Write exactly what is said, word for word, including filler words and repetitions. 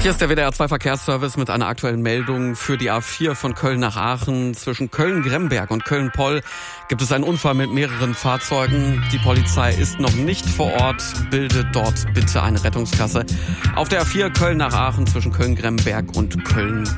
Hier ist der W D R zwei Verkehrsservice mit einer aktuellen Meldung. Für die A vier von Köln nach Aachen zwischen Köln-Gremberg und Köln-Poll gibt es einen Unfall mit mehreren Fahrzeugen. Die Polizei ist noch nicht vor Ort. Bildet dort bitte eine Rettungskasse. Auf der A vier Köln nach Aachen zwischen Köln-Gremberg und Köln